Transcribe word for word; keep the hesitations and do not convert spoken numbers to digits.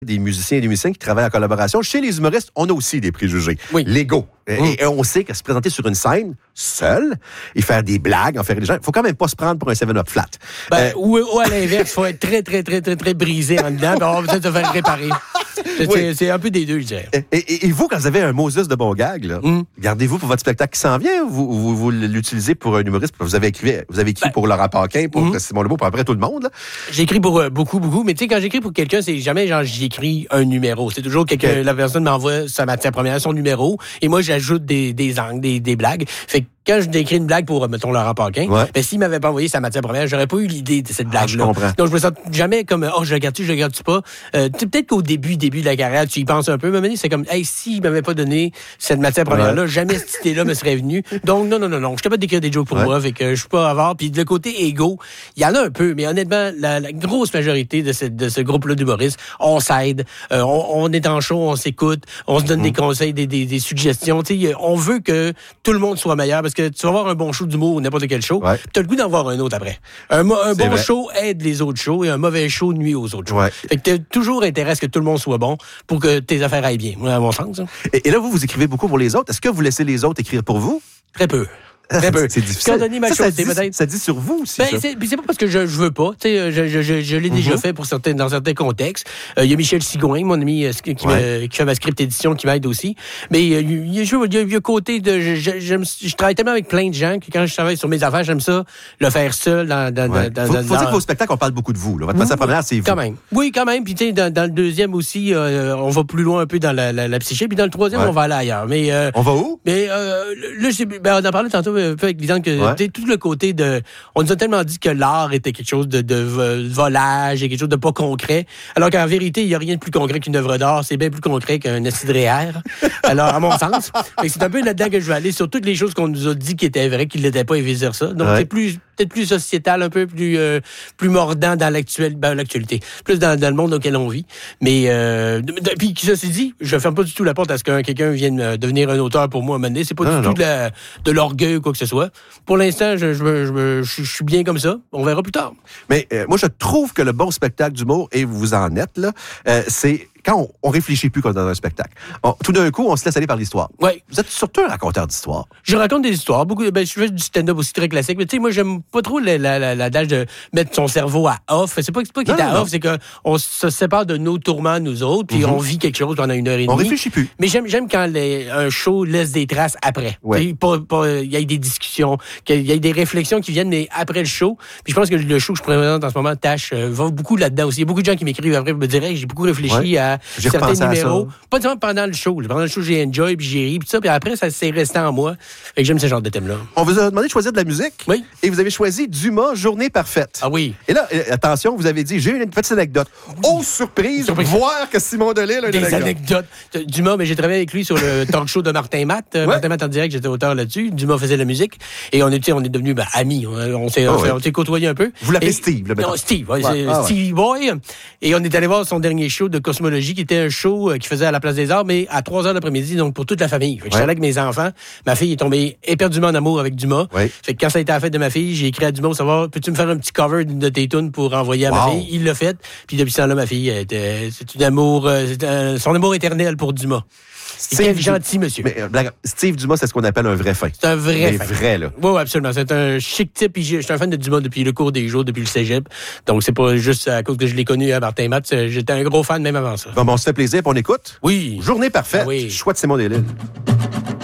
des musiciens et des musiciens qui travaillent en collaboration. Chez les humoristes, on a aussi des préjugés. Oui. L'ego. Mm. Et, et on sait que se présenter sur une scène, seul, et faire des blagues, en faire des gens, il faut quand même pas se prendre pour un seven-up flat. Ben, Euh, ou, ou à l'inverse, il faut être très, très, très, très, très brisé en dedans, puis on va peut-être se faire réparer. C'est, Oui. c'est un peu des deux, je dirais. Et, et- et vous, quand vous avez un Moses de bon gag, là, Mm. gardez-vous pour votre spectacle qui s'en vient ou vous, vous, vous l'utilisez pour un humoriste? Vous avez écrit, vous avez écrit Ben, pour Laurent Paquin, pour mm. Simon Lebeau, pour après tout le monde. Là. J'écris pour euh, beaucoup, beaucoup, mais tu sais, quand j'écris pour quelqu'un, c'est jamais genre j'écris un numéro. C'est toujours quelqu'un, Ok. la personne m'envoie sa matière première, son numéro, et moi j'ajoute des, des angles, des, des blagues. Fait que quand je décris une blague pour, mettons, Laurent Paquin, Ouais. ben, s'il m'avait pas envoyé sa matière première, j'aurais pas eu l'idée de cette blague-là. je comprends. Donc, je me sens jamais comme, oh, je regarde-tu, je regarde-tu pas. Euh, tu sais, peut-être qu'au début, début de la carrière, tu y penses un peu, mais c'est comme, hey, s'il m'avait pas donné cette matière première-là, Ouais. jamais cette idée-là me serait venue. Donc, non, non, non, non. Je suis capable d'écrire des jokes pour Ouais. moi, fait que je suis pas avare. Puis, le côté égo, il y en a un peu, mais honnêtement, la, la grosse majorité de ce, de ce groupe-là d'humoristes, on s'aide, euh, on, on est en show, on s'écoute, on se donne Mm. des conseils, des, des, des suggestions. Tu sais, on veut que tout le monde soit meilleur parce que tu vas avoir un bon show d'humour ou n'importe quel show, Ouais. puis t'as le goût d'en voir un autre après. Un, mo- un C'est bon vrai. show aide les autres shows et un mauvais show nuit aux autres shows. Ouais. Fait que t'as toujours intérêt à ce que tout le monde soit bon pour que tes affaires aillent bien. Moi, à mon sens, hein. Et, et là, vous, vous écrivez beaucoup pour les autres. Est-ce que vous laissez les autres écrire pour vous? Très peu. Très peu. C'est difficile. Quand donner ma ça, ça, chose, c'est dit, peut-être- ça dit sur vous aussi. Ben, ça. c'est, puis c'est pas parce que je, je veux pas. Tu sais, je, je, je, je l'ai déjà Mhm. fait pour certains, dans certains contextes. Euh, Il y a Michel Sigouin, mon ami, euh, qui, qui Ouais. me- qui fait ma script édition, qui m'aide aussi. Mais euh, il y a, il y a, il y a, il y a côté de... Je, je, j'aime- je travaille tellement avec plein de gens que quand je travaille sur mes affaires, j'aime ça le faire seul dans... dans, Ouais. dans, faut, dans- faut dire dans- que vos spectacles, on parle beaucoup de vous. Là. Votre matière première, c'est vous. Quand même. Oui, quand même. Puis, tu sais, dans, dans le deuxième aussi, euh, on va plus loin un peu dans la, la, la psyché. Puis, dans le troisième, Ouais. on va aller ailleurs. Mais, euh, On va où? mais euh, là, j'ai- ben, on en parlait tantôt un peu avec Lisanne que Ouais. tu sais, tout le côté de... On nous a tellement dit que l'art était quelque chose de, de vo- volage et quelque chose de pas concret. Alors qu'en vérité, il n'y a rien de plus concret qu'une œuvre d'art. C'est bien plus concret qu'un acide réel. Alors, à mon sens. Fait que c'est un peu là-dedans que je vais aller sur toutes les choses qu'on nous a dit qui étaient vraies, qui ne l'étaient pas et vice-versa. Donc, Ouais. c'est plus peut-être plus sociétal, un peu plus euh, plus mordant dans l'actuel, ben, l'actualité, plus dans, dans le monde auquel on vit. Mais euh, de- de- puis ceci dit, je ferme pas du tout la porte à ce qu'un quelqu'un vienne euh, devenir un auteur pour moi à un moment donné. C'est pas Non, du non, tout non. de, la- de l'orgueil ou quoi que ce soit. Pour l'instant, je, je, me- je, me- je, je suis bien comme ça. On verra plus tard. Mais euh, moi, je trouve que le bon spectacle d'humour, et vous en êtes, là, euh, c'est quand on, on réfléchit plus comme dans un spectacle. On- tout d'un coup, on se laisse aller par l'histoire. Ouais. Vous êtes surtout un raconteur d'histoire. Je raconte des histoires. Beaucoup, ben, je fais du stand-up aussi très classique. Mais tu sais, moi, j'aime pas trop la, la, la, l'adage de mettre son cerveau à off. C'est pas, c'est pas qu'il est Non, à non, off, c'est qu'on se sépare de nos tourments, nous autres, puis Mhm. on vit quelque chose pendant une heure et On demie. réfléchit plus. Mais j'aime, j'aime quand les- un show laisse des traces après. Ouais. Tu sais, pas- pas- Il y a des discussions, qu'il y a des réflexions qui viennent mais après le show. Puis je pense que le show que je présente en ce moment, Tâche, euh, va beaucoup là-dedans aussi. Il y a beaucoup de gens qui m'écrivent après pour me dire hey, j'ai beaucoup réfléchi Ouais. à J'ai certains repensé à numéros. ça. Pas seulement pendant le show. Pendant le show, j'ai enjoy, puis j'ai ri, puis ça. Puis après, ça s'est resté en moi. Fait que j'aime ce genre de thème-là. On vous a demandé de choisir de la musique. Oui. Et vous avez choisi Dumas, Journée parfaite. Ah oui. Et là, euh, attention, vous avez dit, j'ai une petite anecdote. Oh, surprise, Surprise. voir que Simon Delille a une Des anecdote. anecdotes. Euh, Dumas, mais j'ai travaillé avec lui sur le talk show de Martin Matt. Euh, Ouais. Martin Matt en direct, j'étais auteur là-dessus. Dumas faisait la musique. Et on est, tu sais, on est devenus ben, amis. On, on s'est Oh, on s'est- ouais. on s'est côtoyés un peu. Vous l'appelez Et- Steve, là, maintenant. Non, Steve. Ouais, Ouais. c'est Ah, ouais. Stevie Boy. Et on est allé voir son dernier show de Cosmologie, qui était un show euh, qu'il faisait à la Place des Arts, mais à trois heures l'après-midi, donc pour toute la famille. Fait que Ouais. j'étais là avec mes enfants. Ma fille est tombée éperdument en amour avec Dumas. Ouais. Fait que quand ça a été à la fête de ma fille, j'ai écrit à Dumas pour savoir, peux-tu me faire un petit cover d'une de tes tunes pour envoyer à ma Wow. fille? Il l'a fait. Puis depuis ce temps-là, ma fille, elle était- c'est une amour, euh, c'est un- son amour éternel pour Dumas. C'est Steve quel Du- gentil, monsieur. Mais, euh, blague, Steve Dumas, c'est ce qu'on appelle un vrai fin. C'est un vrai Mais fan. vrai, là. Oui, oui, absolument. C'est un chic type. Puis je je suis un fan de Dumas depuis le cours des jours, depuis le cégep. Donc, c'est pas juste à cause que je l'ai connu à Martin Matt. c'est- J'étais un gros fan même avant ça. Bon, bon, on se fait plaisir, puis on écoute. Oui. Journée parfaite. Ah oui. Choix de Simon Delille.